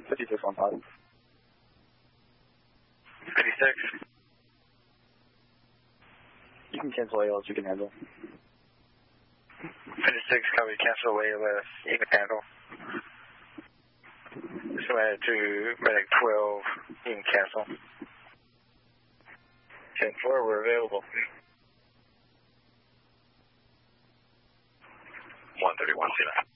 56 on 5. 56. You can cancel ALS, you can handle. 56, copy, cancel ALS, you can handle. Submitted to medic 12, you can cancel. 10-4, we're available. 131, see that.